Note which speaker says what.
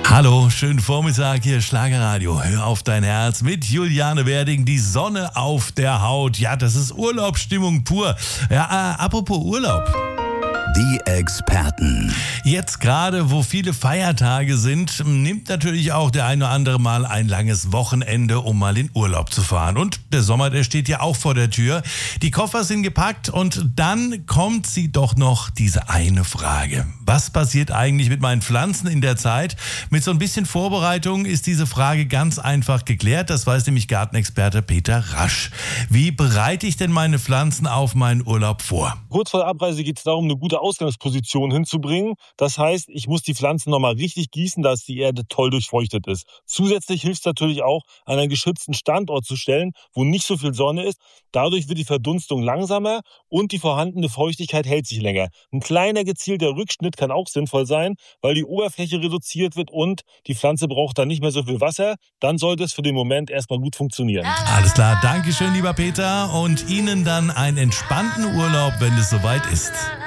Speaker 1: Hallo, schönen Vormittag hier, Schlagerradio. Hör auf dein Herz mit Juliane Werding. Die Sonne auf der Haut. Ja, das ist Urlaubsstimmung pur. Ja, apropos Urlaub.
Speaker 2: Die Experten.
Speaker 1: Jetzt gerade, wo viele Feiertage sind, nimmt natürlich auch der eine oder andere mal ein langes Wochenende, um mal in Urlaub zu fahren. Und der Sommer, der steht ja auch vor der Tür. Die Koffer sind gepackt und dann kommt sie doch noch diese eine Frage. Was passiert eigentlich mit meinen Pflanzen in der Zeit? Mit so ein bisschen Vorbereitung ist diese Frage ganz einfach geklärt. Das weiß nämlich Gartenexperte Peter Rasch. Wie bereite ich denn meine Pflanzen auf meinen Urlaub vor?
Speaker 3: Kurz vor der Abreise geht es darum, eine gute Ausgangsposition hinzubringen. Das heißt, ich muss die Pflanzen nochmal richtig gießen, dass die Erde toll durchfeuchtet ist. Zusätzlich hilft es natürlich auch, an einen geschützten Standort zu stellen, wo nicht so viel Sonne ist. Dadurch wird die Verdunstung langsamer und die vorhandene Feuchtigkeit hält sich länger. Ein kleiner gezielter Rückschnitt kann auch sinnvoll sein, weil die Oberfläche reduziert wird und die Pflanze braucht dann nicht mehr so viel Wasser. Dann sollte es für den Moment erstmal gut funktionieren.
Speaker 1: Alles klar, Dankeschön, lieber Peter. Und Ihnen dann einen entspannten Urlaub, wenn es soweit ist.